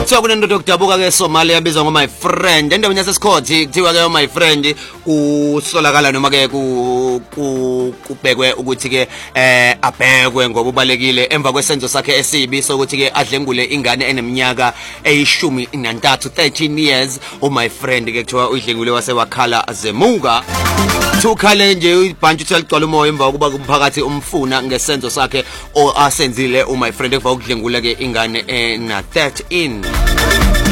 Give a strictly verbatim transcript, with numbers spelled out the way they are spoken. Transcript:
kuthiwa kunendoda yokudabuka ke Somalia yabizwa ngo my friend endaweni yaseScotty kuthiwa ke my friend usolakala noma ke kubhekwe ukuthi ke eh abhekwe ngoba ubalekile emva kwesenzo sakhe esibi sokuthi ke adlengule ingane eneminyaka eyishumi nantathu thirteen years oh my friend ke kuthiwa udlengule wasewakhala zemuka thukhale nje ibhanti uthi aligcwala umoya emva kuba umphakathi umfuna ngesenzo sakhe asenzile oh my friend emva ukudlengula ke ingane ena thirteen.